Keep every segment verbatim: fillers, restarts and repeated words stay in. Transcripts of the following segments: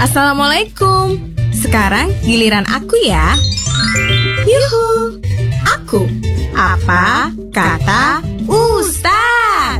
Assalamualaikum. Sekarang giliran aku ya. Yuhu, aku. Apa kata Ustaz?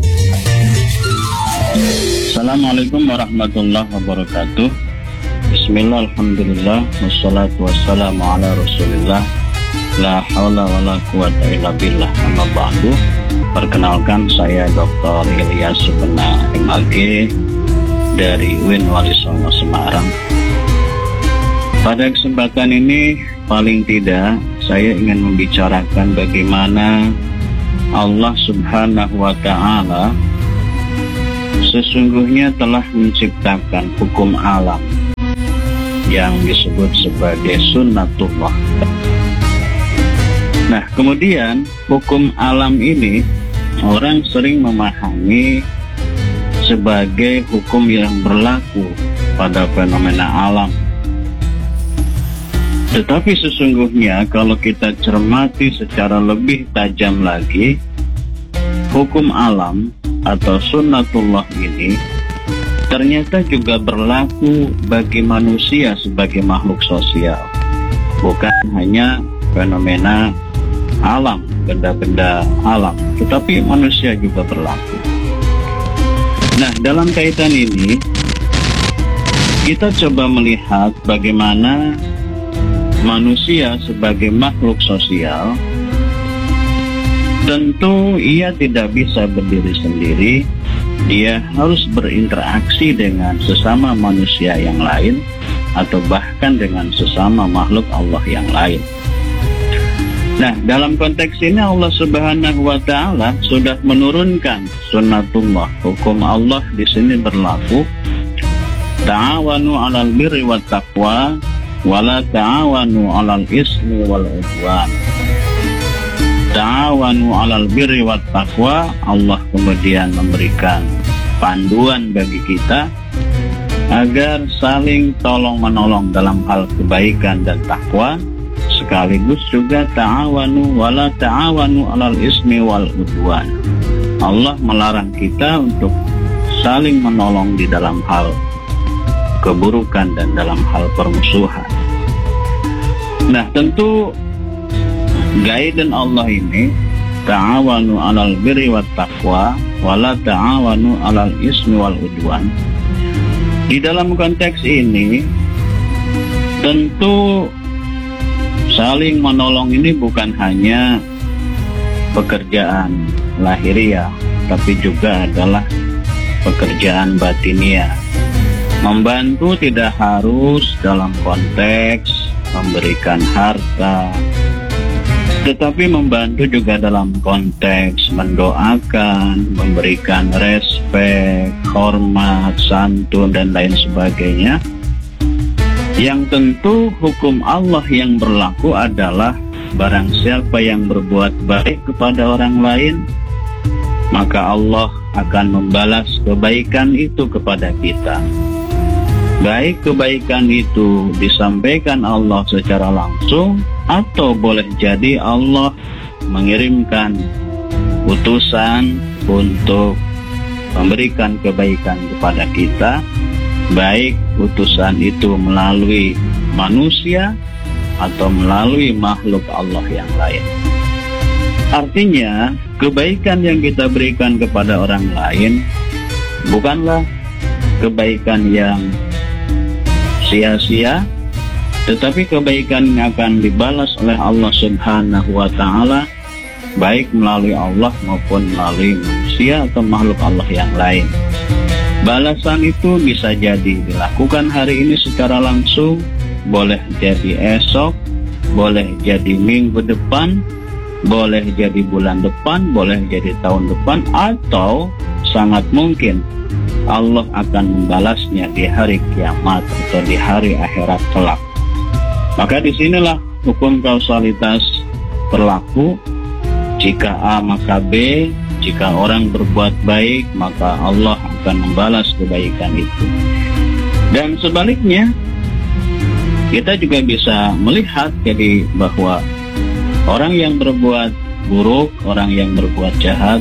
Assalamualaikum warahmatullahi wabarakatuh. Bismillah, alhamdulillah, wassalatu wassalamu ala rasulillah, la hawla wa la quwata illa billah, amma ba'du. Perkenalkan, saya Doktor Ilyas Supena M A G dari U I N Wali Songo Semarang. Pada kesempatan ini, paling tidak saya ingin membicarakan bagaimana Allah Subhanahu wa Ta'ala sesungguhnya telah menciptakan hukum alam yang disebut sebagai sunnatullah. Nah, kemudian hukum alam ini orang sering memahami sebagai hukum yang berlaku pada fenomena alam. Tetapi sesungguhnya kalau kita cermati secara lebih tajam lagi, hukum alam atau sunnatullah ini ternyata juga berlaku bagi manusia sebagai makhluk sosial. Bukan hanya fenomena alam, benda-benda alam, tetapi manusia juga berlaku. Nah, dalam kaitan ini kita coba melihat bagaimana manusia sebagai makhluk sosial, tentu ia tidak bisa berdiri sendiri. Dia harus berinteraksi dengan sesama manusia yang lain atau bahkan dengan sesama makhluk Allah yang lain. Nah, dalam konteks ini Allah Subhanahu wa Ta'ala sudah menurunkan sunnatullah, hukum Allah di sini berlaku. Ta'awanu 'alal birri wat taqwa wala ta'awanu 'alal ismi wal 'udwan. Ta'awanu 'alal birri wat taqwa, Allah kemudian memberikan panduan bagi kita agar saling tolong-menolong dalam hal kebaikan dan takwa, sekaligus juga ta'awanu wala ta'awanu 'alal ismi wal 'udwan. Allah melarang kita untuk saling menolong di dalam hal keburukan dan dalam hal permusuhan. Nah, tentu guidance Allah ini, ta'awanu 'alal birri wat taqwa wala ta'awanu 'alal ismi wal 'udwan. Di dalam konteks ini tentu saling menolong ini bukan hanya pekerjaan lahiriah, tapi juga adalah pekerjaan batiniah. Membantu tidak harus dalam konteks memberikan harta, tetapi membantu juga dalam konteks mendoakan, memberikan respek, hormat, santun, dan lain sebagainya. Yang tentu hukum Allah yang berlaku adalah barang siapa yang berbuat baik kepada orang lain, maka Allah akan membalas kebaikan itu kepada kita. Baik kebaikan itu disampaikan Allah secara langsung, atau boleh jadi Allah mengirimkan utusan untuk memberikan kebaikan kepada kita, baik utusan itu melalui manusia atau melalui makhluk Allah yang lain. Artinya, kebaikan yang kita berikan kepada orang lain bukanlah kebaikan yang sia-sia, tetapi kebaikan yang akan dibalas oleh Allah Subhanahu wa Ta'ala, baik melalui Allah maupun melalui manusia atau makhluk Allah yang lain. Balasan itu bisa jadi dilakukan hari ini secara langsung, boleh jadi esok, boleh jadi minggu depan, boleh jadi bulan depan, boleh jadi tahun depan, atau sangat mungkin Allah akan membalasnya di hari kiamat atau di hari akhirat kelak. Maka disinilah hukum kausalitas berlaku. Jika A maka B, jika orang berbuat baik maka Allah akan membalas kebaikan itu. Dan sebaliknya, kita juga bisa melihat jadi bahwa orang yang berbuat buruk, orang yang berbuat jahat,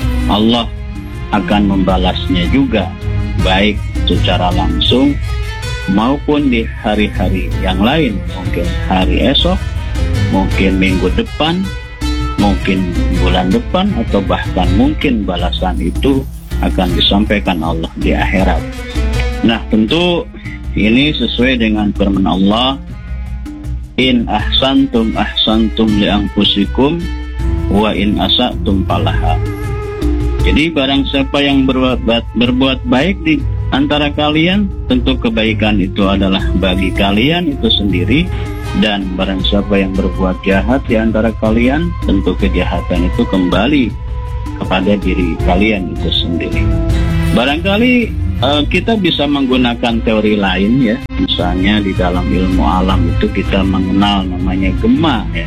Allah akan membalasnya juga, baik secara langsung maupun di hari-hari yang lain, mungkin hari esok, mungkin minggu depan, mungkin bulan depan, atau bahkan mungkin balasan itu akan disampaikan Allah di akhirat. Nah, tentu ini sesuai dengan firman Allah, in ahsantum ahsantum li anfusikum wa in asatum falaha. Jadi barang siapa yang berbuat, berbuat baik di antara kalian, tentu kebaikan itu adalah bagi kalian itu sendiri. Dan barang siapa yang berbuat jahat di antara kalian, tentu kejahatan itu kembali kepada diri kalian itu sendiri. Barangkali uh, kita bisa menggunakan teori lain ya. Misalnya di dalam ilmu alam itu kita mengenal namanya gema ya.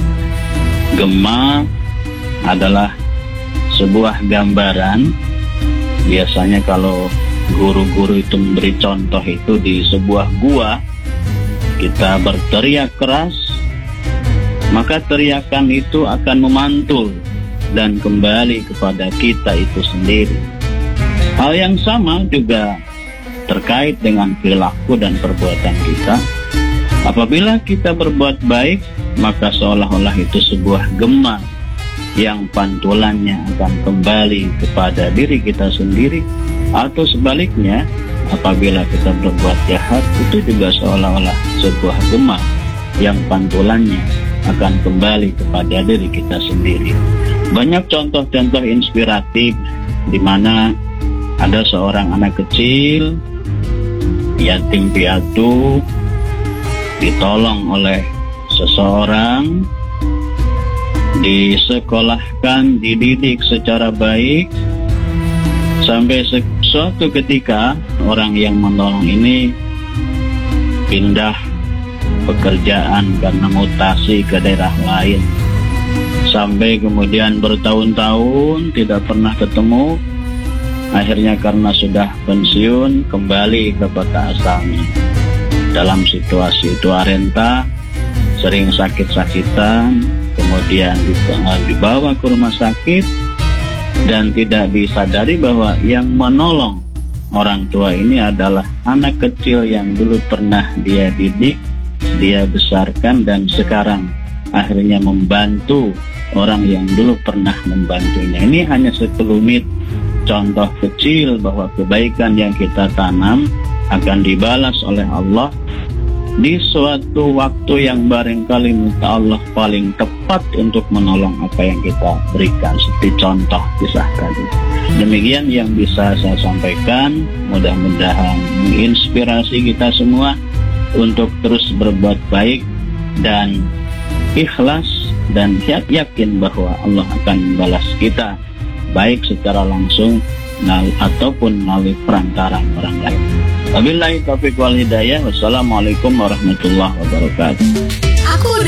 Gema adalah sebuah gambaran. Biasanya kalau guru-guru itu memberi contoh itu di sebuah gua, kita berteriak keras, maka teriakan itu akan memantul dan kembali kepada kita itu sendiri. Hal yang sama juga terkait dengan perilaku dan perbuatan kita. Apabila kita berbuat baik, maka seolah-olah itu sebuah gema yang pantulannya akan kembali kepada diri kita sendiri. Atau sebaliknya, apabila kita berbuat jahat, itu juga seolah-olah sebuah gema yang pantulannya akan kembali kepada diri kita sendiri. Banyak contoh-contoh inspiratif di mana ada seorang anak kecil yatim piatu ditolong oleh seseorang, disekolahkan, dididik secara baik, sampai suatu ketika orang yang menolong ini pindah pekerjaan karena mutasi ke daerah lain, sampai kemudian bertahun-tahun tidak pernah ketemu. Akhirnya karena sudah pensiun, kembali ke kota asalnya. Dalam situasi itu Arenta sering sakit-sakitan, kemudian dibawa ke rumah sakit, dan tidak disadari bahwa yang menolong orang tua ini adalah anak kecil yang dulu pernah dia didik, dia besarkan, dan sekarang akhirnya membantu orang yang dulu pernah membantunya. Ini hanya sekelumit contoh kecil bahwa kebaikan yang kita tanam akan dibalas oleh Allah di suatu waktu yang barangkali minta Allah paling tepat untuk menolong apa yang kita berikan, seperti contoh kisah tadi. Demikian yang bisa saya sampaikan, mudah-mudahan menginspirasi kita semua untuk terus berbuat baik dan ikhlas, dan yakin bahwa Allah akan membalas kita baik secara langsung ataupun melalui perantara orang lain. Wabillahi taufiq wal hidayah. Wassalamualaikum warahmatullahi wabarakatuh. Aku